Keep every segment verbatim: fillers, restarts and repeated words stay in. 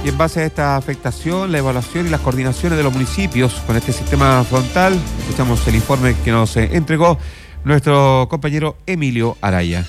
Y en base a esta afectación, la evaluación y las coordinaciones de los municipios con este sistema frontal, escuchamos el informe que nos eh, entregó nuestro compañero Emilio Araya.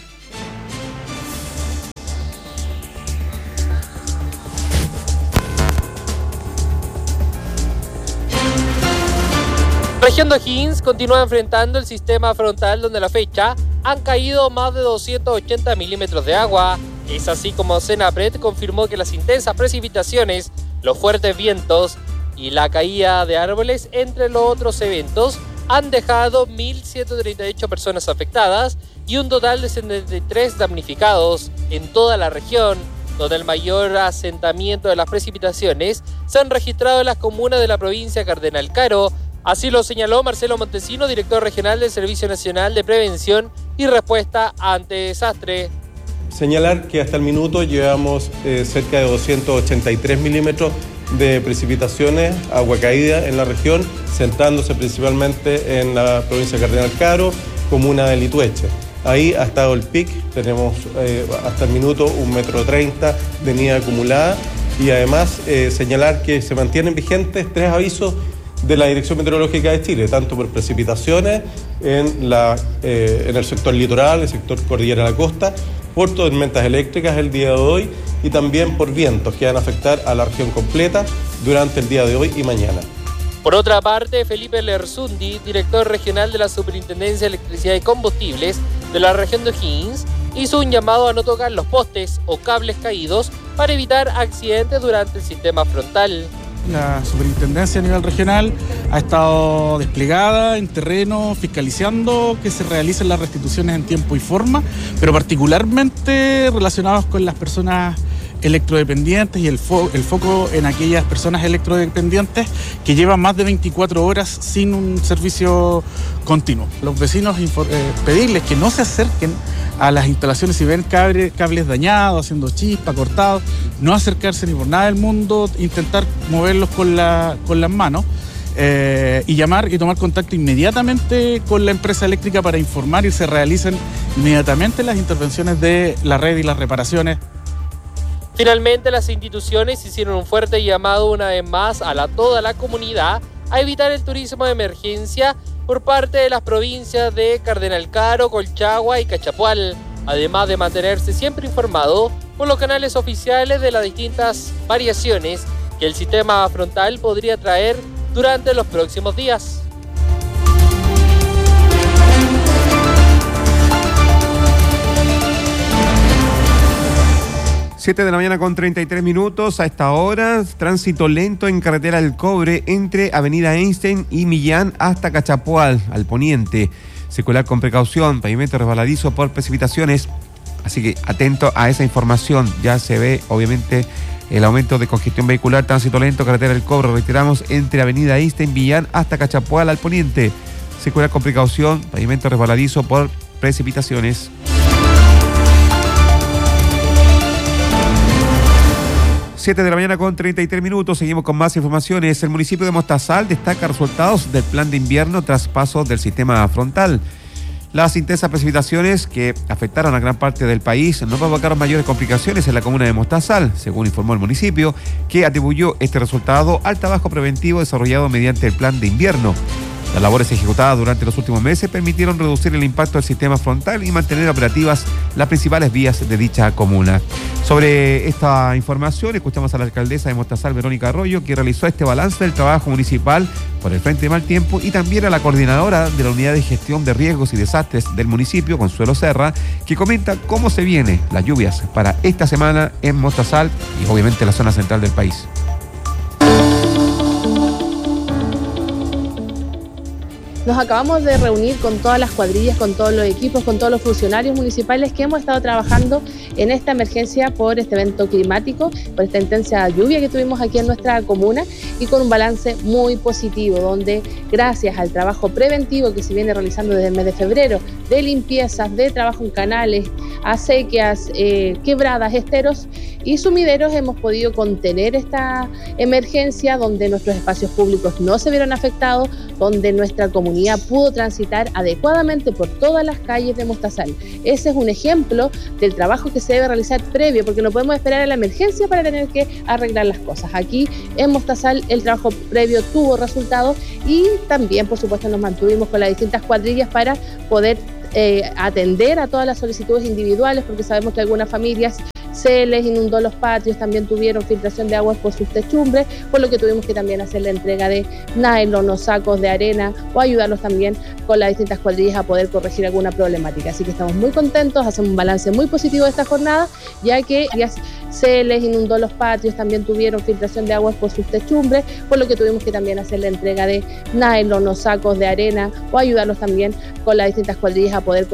Región de O'Higgins continúa enfrentando el sistema frontal, donde a la fecha han caído más de doscientos ochenta milímetros de agua. Es así como Senapred confirmó que las intensas precipitaciones, los fuertes vientos y la caída de árboles, entre los otros eventos, han dejado mil ciento treinta y ocho personas afectadas y un total de setenta y tres damnificados en toda la región, donde el mayor asentamiento de las precipitaciones se han registrado en las comunas de la provincia de Cardenal Caro. Así lo señaló Marcelo Montesino, director regional del Servicio Nacional de Prevención y Respuesta ante Desastre. Señalar que hasta el minuto llevamos eh, cerca de doscientos ochenta y tres milímetros de precipitaciones, agua caída en la región, centrándose principalmente en la provincia de Cardenal Caro, comuna de Litueche. Ahí ha estado el pic, tenemos eh, hasta el minuto un metro treinta de nieve acumulada y además eh, señalar que se mantienen vigentes tres avisos de la Dirección Meteorológica de Chile, tanto por precipitaciones en, la, eh, en el sector litoral, el sector cordillera de la costa, por tormentas eléctricas el día de hoy y también por vientos que van a afectar a la región completa durante el día de hoy y mañana. Por otra parte, Felipe Lersundi, director regional de la Superintendencia de Electricidad y Combustibles de la región de O'Higgins, hizo un llamado a no tocar los postes o cables caídos para evitar accidentes durante el sistema frontal. La superintendencia a nivel regional ha estado desplegada en terreno, fiscalizando que se realicen las restituciones en tiempo y forma, pero particularmente relacionados con las personas electrodependientes y el, fo- el foco en aquellas personas electrodependientes que llevan más de veinticuatro horas sin un servicio continuo. Los vecinos infor- eh, pedirles que no se acerquen a las instalaciones si ven cable, cables dañados, haciendo chispa, cortados, no acercarse ni por nada del mundo, intentar moverlos con, la, con las manos eh, y llamar y tomar contacto inmediatamente con la empresa eléctrica para informar y se realicen inmediatamente las intervenciones de la red y las reparaciones. Finalmente, las instituciones hicieron un fuerte llamado una vez más a la, toda la comunidad a evitar el turismo de emergencia por parte de las provincias de Cardenal Caro, Colchagua y Cachapual, además de mantenerse siempre informado por los canales oficiales de las distintas variaciones que el sistema frontal podría traer durante los próximos días. siete de la mañana con treinta y tres minutos. A esta hora, tránsito lento en carretera del Cobre entre Avenida Einstein y Millán hasta Cachapual, al poniente. Circular con precaución, pavimento resbaladizo por precipitaciones. Así que atento a esa información. Ya se ve, obviamente, el aumento de congestión vehicular. Tránsito lento, carretera del Cobre, reiteramos, entre Avenida Einstein, Millán hasta Cachapual, al poniente. Circular con precaución, pavimento resbaladizo por precipitaciones. siete de la mañana con treinta y tres minutos, seguimos con más informaciones. El municipio de Mostazal destaca resultados del plan de invierno tras paso del sistema frontal. Las intensas precipitaciones que afectaron a gran parte del país no provocaron mayores complicaciones en la comuna de Mostazal, según informó el municipio, que atribuyó este resultado al trabajo preventivo desarrollado mediante el plan de invierno. Las labores ejecutadas durante los últimos meses permitieron reducir el impacto del sistema frontal y mantener operativas las principales vías de dicha comuna. Sobre esta información, escuchamos a la alcaldesa de Mostazal, Verónica Arroyo, que realizó este balance del trabajo municipal por el Frente de Mal Tiempo, y también a la coordinadora de la Unidad de Gestión de Riesgos y Desastres del municipio, Consuelo Serra, que comenta cómo se vienen las lluvias para esta semana en Mostazal y obviamente la zona central del país. Nos acabamos de reunir con todas las cuadrillas, con todos los equipos, con todos los funcionarios municipales que hemos estado trabajando en esta emergencia por este evento climático, por esta intensa lluvia que tuvimos aquí en nuestra comuna, y con un balance muy positivo, donde gracias al trabajo preventivo que se viene realizando desde el mes de febrero, de limpiezas, de trabajo en canales, acequias, eh, quebradas, esteros y sumideros, hemos podido contener esta emergencia donde nuestros espacios públicos no se vieron afectados, donde nuestra comunidad pudo transitar adecuadamente por todas las calles de Mostazal. Ese es un ejemplo del trabajo que se debe realizar previo, porque no podemos esperar a la emergencia para tener que arreglar las cosas. Aquí en Mostazal el trabajo previo tuvo resultados y también, por supuesto, nos mantuvimos con las distintas cuadrillas para poder eh, atender a todas las solicitudes individuales, porque sabemos que algunas familias se les inundó los patios, también tuvieron filtración de aguas por sus techumbres, por lo que tuvimos que también hacer la entrega de nylon o sacos de arena o ayudarlos también con las distintas cuadrillas a poder corregir alguna problemática. Así que estamos muy contentos, hacemos un balance muy positivo de esta jornada, ya que ya se les inundó los patios, también tuvieron filtración de aguas por sus techumbres, por lo que tuvimos que también hacer la entrega de nylon o sacos de arena o ayudarlos también con las distintas cuadrillas a poder corregir